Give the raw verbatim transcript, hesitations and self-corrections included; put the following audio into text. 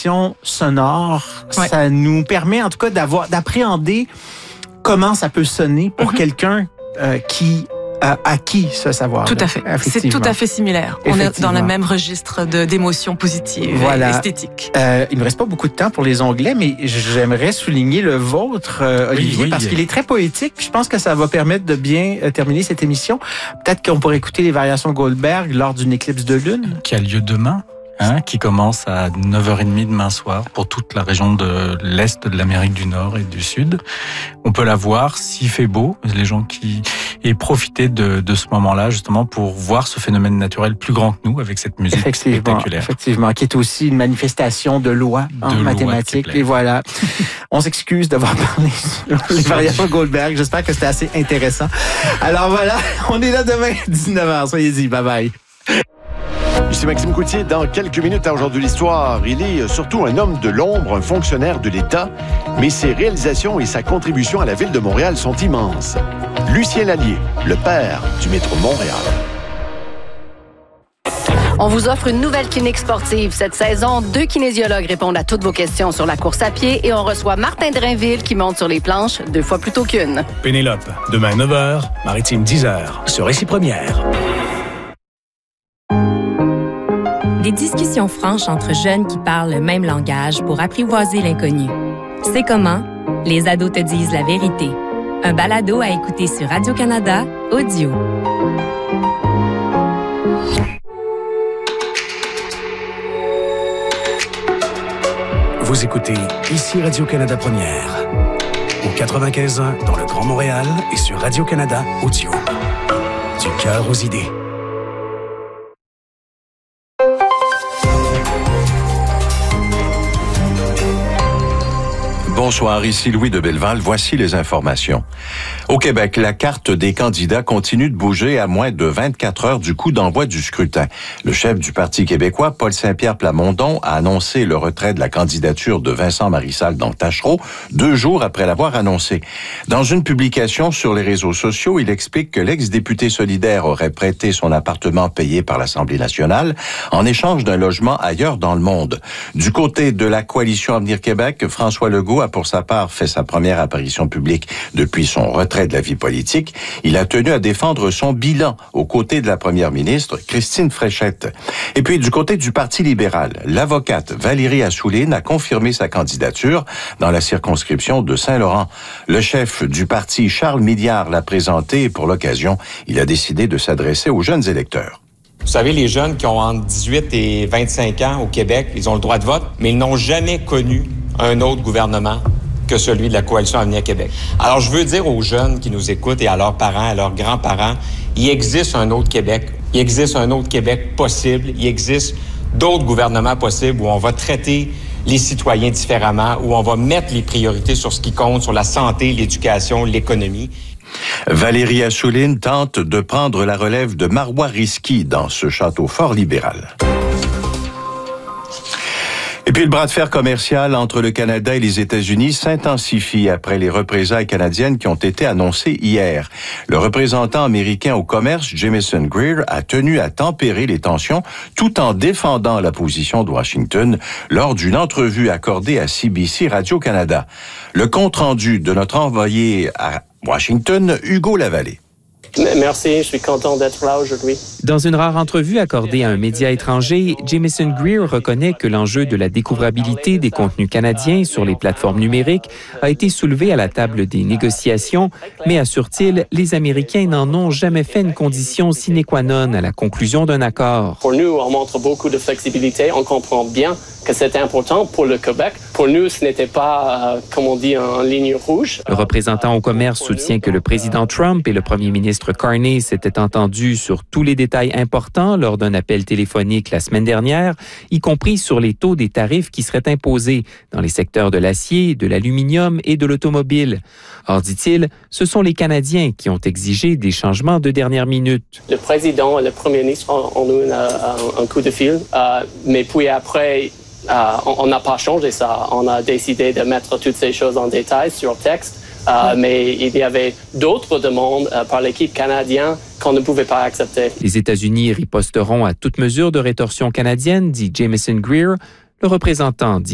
émissions sonores, Ouais. ça nous permet en tout cas d'avoir, d'appréhender comment ça peut sonner pour Mm-hmm. quelqu'un euh, qui a acquis ce savoir. Tout à fait. C'est tout à fait similaire. On est dans le même registre de, d'émotions positives voilà. et esthétiques. Euh, il ne me reste pas beaucoup de temps pour les onglets, mais j'aimerais souligner le vôtre, euh, Olivier, oui, oui. parce qu'il est très poétique. Puis je pense que ça va permettre de bien euh, terminer cette émission. Peut-être qu'on pourrait écouter les variations Goldberg lors d'une éclipse de lune. Qui a lieu demain, hein, qui commence à neuf heures trente demain soir pour toute la région de l'Est de l'Amérique du Nord et du Sud. On peut la voir s'il fait beau, les gens qui... et profiter de, de ce moment-là justement pour voir ce phénomène naturel plus grand que nous avec cette musique Effectivement, spectaculaire. effectivement, qui est aussi une manifestation de loi en De loi, mathématiques. c'est clair. Et voilà. On s'excuse d'avoir parlé sur les variations Goldberg. J'espère que c'était assez intéressant. Alors voilà, on est là demain, dix-neuf heures. Soyez-y. Bye bye. Ici Maxime Coutier, dans quelques minutes à Aujourd'hui l'Histoire. Il est surtout un homme de l'ombre, un fonctionnaire de l'État, mais ses réalisations et sa contribution à la ville de Montréal sont immenses. Lucien Lallier, le père du métro de Montréal. On vous offre une nouvelle clinique sportive. Cette saison, deux kinésiologues répondent à toutes vos questions sur la course à pied et on reçoit Martin Drainville qui monte sur les planches deux fois plus tôt qu'une. Pénélope, demain neuf heures, Maritime dix heures, sur Récit Première. Des discussions franches entre jeunes qui parlent le même langage pour apprivoiser l'inconnu. C'est comment? Les ados te disent la vérité. Un balado à écouter sur Radio-Canada, audio. Vous écoutez ici Radio-Canada Première. Au quatre-vingt-quinze ans dans le Grand Montréal et sur Radio-Canada Audio. Du cœur aux idées. Bonsoir, ici Louis de Belleval. Voici les informations. Au Québec, la carte des candidats continue de bouger à moins de vingt-quatre heures du coup d'envoi du scrutin. Le chef du Parti québécois, Paul Saint-Pierre Plamondon, a annoncé le retrait de la candidature de Vincent Marissal dans Taschereau, deux jours après l'avoir annoncé. Dans une publication sur les réseaux sociaux, il explique que l'ex-député solidaire aurait prêté son appartement payé par l'Assemblée nationale en échange d'un logement ailleurs dans le monde. Du côté de la coalition Avenir Québec, François Legault a pour sa part fait sa première apparition publique depuis son retrait de la vie politique. Il a tenu à défendre son bilan aux côtés de la première ministre, Christine Fréchette. Et puis, du côté du Parti libéral, l'avocate Valérie Assouline a confirmé sa candidature dans la circonscription de Saint-Laurent. Le chef du parti, Charles Milliard, l'a présenté et pour l'occasion, il a décidé de s'adresser aux jeunes électeurs. Vous savez, les jeunes qui ont entre dix-huit et vingt-cinq ans au Québec, ils ont le droit de vote, mais ils n'ont jamais connu un autre gouvernement que celui de la Coalition Avenir Québec. Alors, je veux dire aux jeunes qui nous écoutent et à leurs parents, à leurs grands-parents, il existe un autre Québec. Il existe un autre Québec possible. Il existe d'autres gouvernements possibles où on va traiter les citoyens différemment, où on va mettre les priorités sur ce qui compte, sur la santé, l'éducation, l'économie. Valérie Assouline tente de prendre la relève de Marois Risky dans ce château fort libéral. Et puis le bras de fer commercial entre le Canada et les États-Unis s'intensifie après les représailles canadiennes qui ont été annoncées hier. Le représentant américain au commerce, Jamieson Greer, a tenu à tempérer les tensions tout en défendant la position de Washington lors d'une entrevue accordée à C B C Radio-Canada. Le compte-rendu de notre envoyé à Washington, Hugo Lavallée. Merci, je suis content d'être là aujourd'hui. Dans une rare entrevue accordée à un média étranger, Jamieson Greer reconnaît que l'enjeu de la découvrabilité des contenus canadiens sur les plateformes numériques a été soulevé à la table des négociations, mais assure-t-il, les Américains n'en ont jamais fait une condition sine qua non à la conclusion d'un accord. Pour nous, on montre beaucoup de flexibilité. On comprend bien que c'est important pour le Québec. Pour nous, ce n'était pas, euh, comme on dit, en ligne rouge. Le représentant au commerce soutient que le président Trump et le premier ministre Carney s'étaient entendus sur tous les détails importants lors d'un appel téléphonique la semaine dernière, y compris sur les taux des tarifs qui seraient imposés dans les secteurs de l'acier, de l'aluminium et de l'automobile. Or, dit-il, ce sont les Canadiens qui ont exigé des changements de dernière minute. Le président et le premier ministre ont, ont eu un, un coup de fil, euh, mais puis après, euh, on n'a pas changé ça. On a décidé de mettre toutes ces choses en détail sur texte. Euh, mais il y avait d'autres demandes euh, par l'équipe canadienne qu'on ne pouvait pas accepter. Les États-Unis riposteront à toute mesure de rétorsion canadienne, dit Jamieson Greer. Le représentant dit